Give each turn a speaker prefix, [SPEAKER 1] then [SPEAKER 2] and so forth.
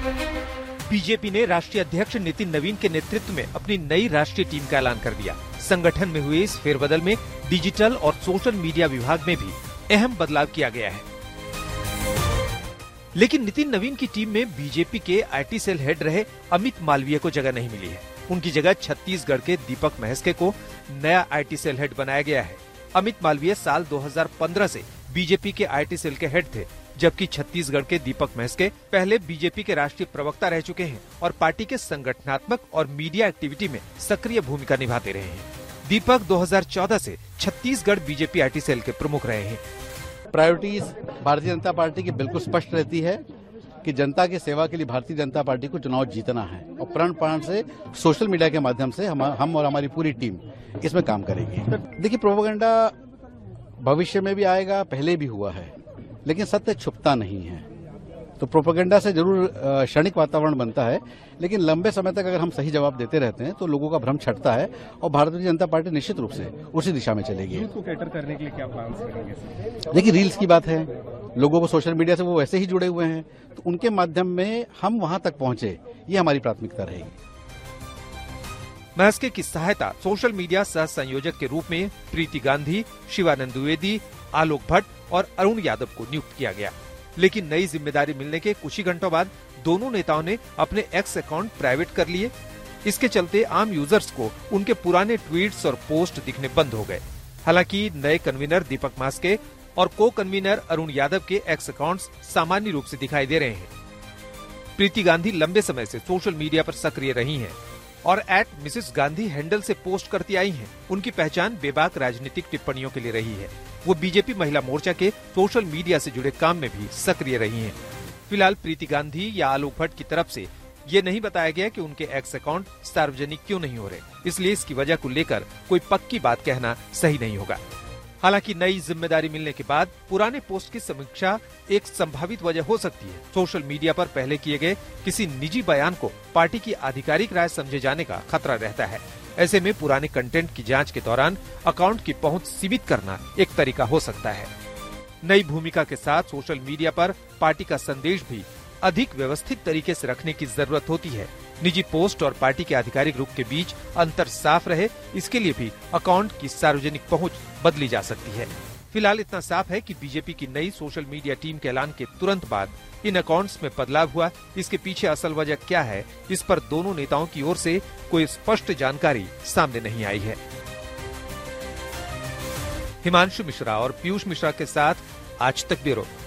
[SPEAKER 1] BJP ने राष्ट्रीय अध्यक्ष नितिन नवीन के नेतृत्व में अपनी नई राष्ट्रीय टीम का ऐलान कर दिया। संगठन में हुए इस फेरबदल में डिजिटल और सोशल मीडिया विभाग में भी अहम बदलाव किया गया है। लेकिन नितिन नवीन की टीम में बीजेपी के आईटी सेल हेड रहे अमित मालवीय को जगह नहीं मिली है। उनकी जगह छत्तीसगढ़ के दीपक महस्के को नया आईटी सेल हेड बनाया गया है। अमित मालवीय साल 2015 से बीजेपी के आईटी सेल के हेड थे, जबकि छत्तीसगढ़ के दीपक महस्के पहले बीजेपी के राष्ट्रीय प्रवक्ता रह चुके हैं और पार्टी के संगठनात्मक और मीडिया एक्टिविटी में सक्रिय भूमिका निभाते रहे हैं। दीपक 2014 से छत्तीसगढ़ बीजेपी आईटी सेल के प्रमुख रहे हैं।
[SPEAKER 2] प्रायोरिटीज भारतीय जनता पार्टी की बिल्कुल स्पष्ट रहती है कि जनता की सेवा के लिए भारतीय जनता पार्टी को चुनाव जीतना है और प्रण प्राण से सोशल मीडिया के माध्यम से हम और हमारी पूरी टीम इसमें काम करेगी। देखिए, प्रोपेगेंडा भविष्य में भी आएगा, पहले भी हुआ है, लेकिन सत्य छुपता नहीं है। तो प्रोपेगेंडा से जरूर क्षणिक वातावरण बनता है, लेकिन लंबे समय तक अगर हम सही जवाब देते रहते हैं तो लोगों का भ्रम छटता है और भारतीय जनता पार्टी निश्चित रूप से उसी दिशा में चलेगी।
[SPEAKER 3] यूथ को कैटर करने के लिए क्या प्लान करेंगे?
[SPEAKER 2] देखिए, रील्स की बात है, लोगों को सोशल मीडिया से वो वैसे ही जुड़े हुए हैं, तो उनके माध्यम में हम वहां तक पहुंचे, ये हमारी प्राथमिकता रहेगी।
[SPEAKER 1] महस्के की सहायता सोशल मीडिया सह संयोजक के रूप में प्रीति गांधी, शिवानंद द्विवेदी, आलोक भट्ट और अरुण यादव को नियुक्त किया गया। लेकिन नई जिम्मेदारी मिलने के कुछ ही घंटों बाद दोनों नेताओं ने अपने एक्स अकाउंट प्राइवेट कर लिए। इसके चलते आम यूजर्स को उनके पुराने ट्वीट्स और पोस्ट दिखने बंद हो गए। हालांकि नए कन्वीनर दीपक महस्के और को कन्वीनर अरुण यादव के एक्स अकाउंट्स सामान्य रूप से दिखाई दे रहे हैं। प्रीति गांधी लंबे समय से सोशल मीडिया पर सक्रिय रही हैं और @मिसेस गांधी हैंडल से पोस्ट करती आई हैं। उनकी पहचान बेबाक राजनीतिक टिप्पणियों के लिए रही है। वो बीजेपी महिला मोर्चा के सोशल मीडिया से जुड़े काम में भी सक्रिय रही हैं। फिलहाल प्रीति गांधी या आलोक भट्ट की तरफ से ये नहीं बताया गया कि उनके एक्स अकाउंट सार्वजनिक क्यों नहीं हो रहे, इसलिए इसकी वजह को लेकर कोई पक्की बात कहना सही नहीं होगा। हालांकि नई जिम्मेदारी मिलने के बाद पुराने पोस्ट की समीक्षा एक संभावित वजह हो सकती है। सोशल मीडिया पर पहले किए गए किसी निजी बयान को पार्टी की आधिकारिक राय समझे जाने का खतरा रहता है। ऐसे में पुराने कंटेंट की जांच के दौरान अकाउंट की पहुंच सीमित करना एक तरीका हो सकता है। नई भूमिका के साथ सोशल मीडिया पर पार्टी का संदेश भी अधिक व्यवस्थित तरीके से रखने की जरूरत होती है। निजी पोस्ट और पार्टी के आधिकारिक रुख के बीच अंतर साफ रहे, इसके लिए भी अकाउंट की सार्वजनिक पहुंच बदली जा सकती है। फिलहाल इतना साफ है कि बीजेपी की नई सोशल मीडिया टीम के ऐलान के तुरंत बाद इन अकाउंट्स में बदलाव हुआ। इसके पीछे असल वजह क्या है, इस पर दोनों नेताओं की ओर से कोई स्पष्ट जानकारी सामने नहीं आई है। हिमांशु मिश्रा और पीयूष मिश्रा के साथ आज तक ब्यूरो।